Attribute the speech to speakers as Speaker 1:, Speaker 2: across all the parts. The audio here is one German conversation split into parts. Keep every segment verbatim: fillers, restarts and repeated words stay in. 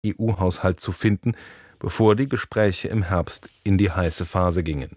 Speaker 1: E U-Haushalt zu finden, bevor die Gespräche im Herbst in die heiße Phase gingen.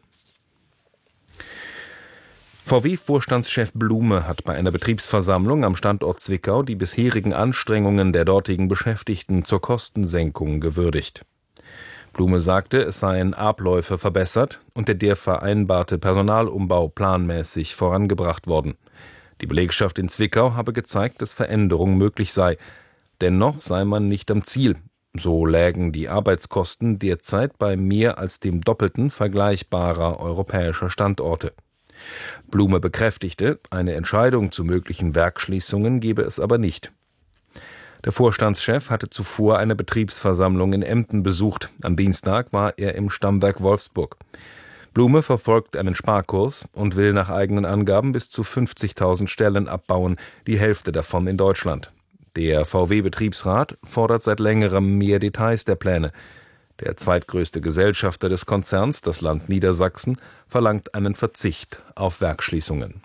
Speaker 1: V W-Vorstandschef Blume hat bei einer Betriebsversammlung am Standort Zwickau die bisherigen Anstrengungen der dortigen Beschäftigten zur Kostensenkung gewürdigt. Blume sagte, es seien Abläufe verbessert und der vereinbarte Personalumbau planmäßig vorangebracht worden. Die Belegschaft in Zwickau habe gezeigt, dass Veränderung möglich sei. Dennoch sei man nicht am Ziel. So lägen die Arbeitskosten derzeit bei mehr als dem Doppelten vergleichbarer europäischer Standorte. Blume bekräftigte, eine Entscheidung zu möglichen Werksschließungen gebe es aber nicht. Der Vorstandschef hatte zuvor eine Betriebsversammlung in Emden besucht. Am Dienstag war er im Stammwerk Wolfsburg. Blume verfolgt einen Sparkurs und will nach eigenen Angaben bis zu fünfzigtausend Stellen abbauen, die Hälfte davon in Deutschland. Der V W-Betriebsrat fordert seit längerem mehr Details der Pläne. Der zweitgrößte Gesellschafter des Konzerns, das Land Niedersachsen, verlangt einen Verzicht auf Werksschließungen.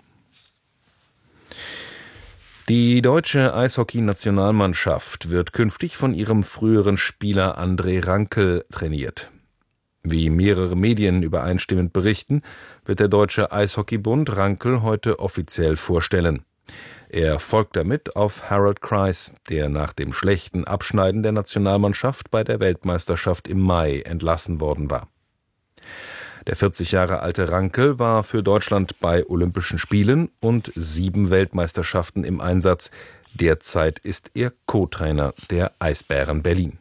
Speaker 1: Die deutsche Eishockey-Nationalmannschaft wird künftig von ihrem früheren Spieler André Rankel trainiert. Wie mehrere Medien übereinstimmend berichten, wird der Deutsche Eishockeybund Rankel heute offiziell vorstellen. Er folgt damit auf Harold Kreis, der nach dem schlechten Abschneiden der Nationalmannschaft bei der Weltmeisterschaft im Mai entlassen worden war. Der vierzig Jahre alte Rankel war für Deutschland bei Olympischen Spielen und sieben Weltmeisterschaften im Einsatz. Derzeit ist er Co-Trainer der Eisbären Berlin.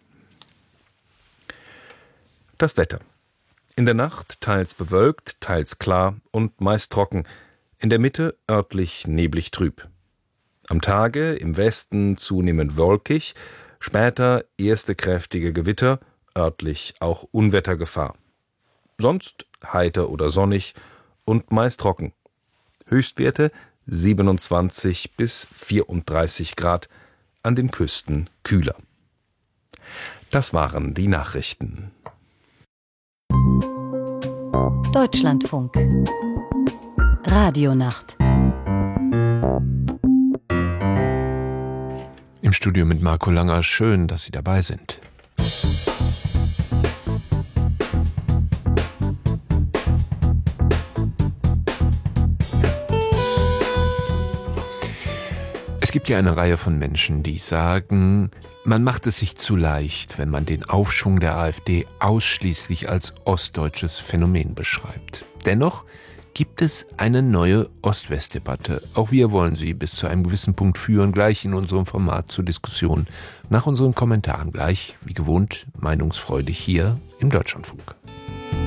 Speaker 1: Das Wetter. In der Nacht teils bewölkt, teils klar und meist trocken. In der Mitte örtlich neblig trüb. Am Tage im Westen zunehmend wolkig, später erste kräftige Gewitter, örtlich auch Unwettergefahr. Sonst heiter oder sonnig und meist trocken. Höchstwerte siebenundzwanzig bis vierunddreißig Grad, an den Küsten kühler. Das waren die Nachrichten.
Speaker 2: Deutschlandfunk Radionacht.
Speaker 3: Im Studio mit Marco Langer. Schön, dass Sie dabei sind. Es gibt ja eine Reihe von Menschen, die sagen, man macht es sich zu leicht, wenn man den Aufschwung der AfD ausschließlich als ostdeutsches Phänomen beschreibt. Dennoch gibt es eine neue Ost-West-Debatte. Auch wir wollen sie bis zu einem gewissen Punkt führen, gleich in unserem Format zur Diskussion, nach unseren Kommentaren gleich, wie gewohnt, meinungsfreudig hier im Deutschlandfunk.